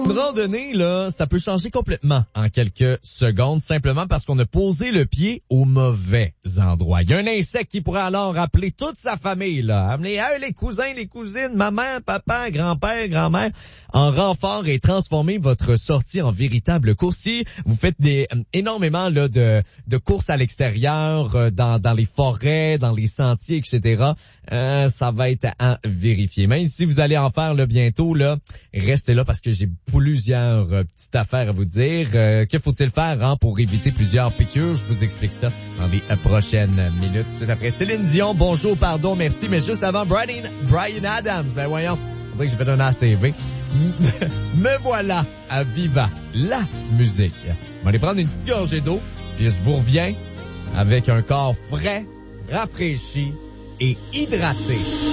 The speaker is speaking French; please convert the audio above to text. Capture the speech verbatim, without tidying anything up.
Une randonnée, là, ça peut changer complètement en quelques secondes, simplement parce qu'on a posé le pied au mauvais endroit. Il y a un insecte qui pourrait alors appeler toute sa famille, là. Amener hey, les cousins, les cousines, maman, papa, grand-père, grand-mère, en renfort et transformer votre sortie en véritable course. Si vous faites des euh, énormément là de, de courses à l'extérieur, euh, dans, dans les forêts, dans les sentiers, et cetera, euh, ça va être à vérifier. Même si vous allez en faire là, bientôt, là, restez là parce que j'ai plusieurs euh, petites affaires à vous dire. Euh, que faut-il faire hein, pour éviter plusieurs piqûres? Je vous explique ça dans les euh, prochaines minutes. C'est après Céline Dion. Bonjour, pardon, merci. Mais juste avant, Brian, Brian Adams. Ben voyons, on dirait que j'ai fait un A C V. Me voilà à Viva, la musique. On va aller prendre une petite gorgée d'eau, puis je vous reviens avec un corps frais, rafraîchi et hydraté.